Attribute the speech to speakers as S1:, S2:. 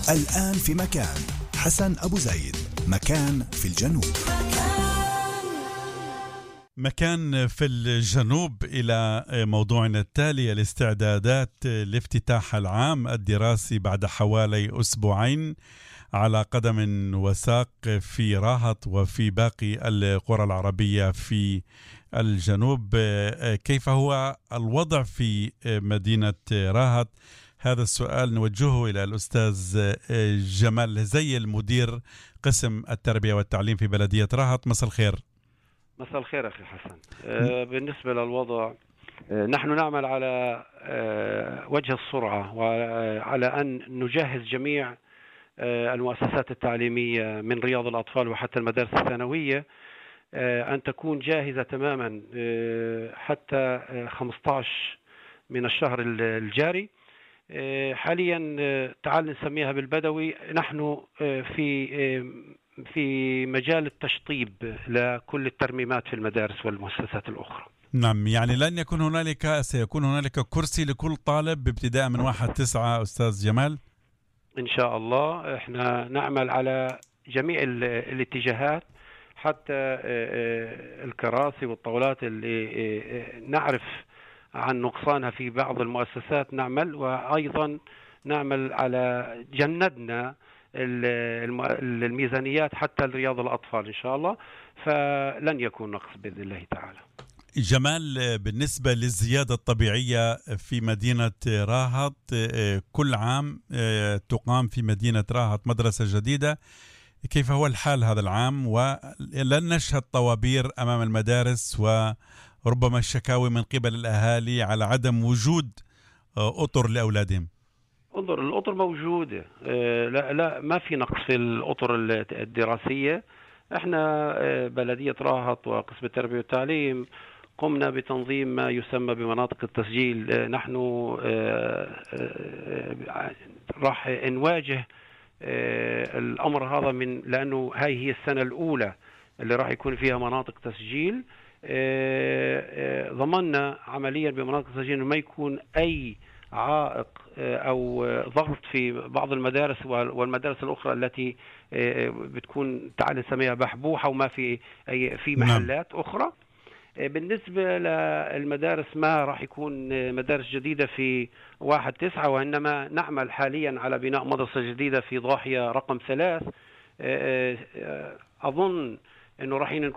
S1: الآن في مكان. حسن أبو زيد، مكان في الجنوب.
S2: مكان في الجنوب إلى موضوعنا التالي: الاستعدادات لافتتاح العام الدراسي بعد حوالي أسبوعين على قدم وساق في راهط وفي باقي القرى العربية في الجنوب. كيف هو الوضع في مدينة راهط؟ هذا السؤال نوجهه إلى الأستاذ جمال زي المدير قسم التربية والتعليم في بلدية راهط. مساء الخير.
S3: مساء الخير أخي حسن. بالنسبة للوضع، نحن نعمل على وجه السرعة وعلى أن نجهز جميع المؤسسات التعليمية من رياض الأطفال وحتى المدارس الثانوية أن تكون جاهزة تماما حتى 15 من الشهر الجاري. حاليا تعال نسميها بالبدوي، نحن في مجال التشطيب لكل الترميمات في المدارس والمؤسسات الأخرى.
S2: نعم، يعني سيكون هنالك كرسي لكل طالب ابتداء من 1/9 أستاذ جمال؟
S3: إن شاء الله احنا نعمل على جميع الاتجاهات، حتى الكراسي والطاولات اللي نعرف عن نقصانها في بعض المؤسسات نعمل، وأيضا نعمل على جندنا الميزانيات حتى لرياض الأطفال إن شاء الله، فلن يكون نقص بإذن الله تعالى.
S2: جمال، بالنسبة للزيادة الطبيعية في مدينة راهط، كل عام تقام في مدينة راهط مدرسة جديدة. كيف هو الحال هذا العام؟ ولن نشهد طوابير أمام المدارس وربما الشكاوي من قبل الأهالي على عدم وجود أطر لأولادهم.
S3: انظر، الأطر موجودة، لا ما في نقص في الأطر الدراسية. احنا بلدية راهط وقسم التربية والتعليم قمنا بتنظيم ما يسمى بمناطق التسجيل. نحن راح نواجه الأمر هذا لأنه هاي هي السنة الأولى اللي راح يكون فيها مناطق تسجيل. ضمننا عمليا بمناطق التسجيل ما يكون أي عائق أو ضغط في بعض المدارس والمدارس الأخرى التي بتكون تعال نسميها بحبوحة وما في محلات أخرى. بالنسبة للمدارس ما راح يكون مدارس جديدة في 1/9، وإنما نعمل حاليا على بناء مدرسة جديدة في ضاحية رقم 3. أظن أنه راح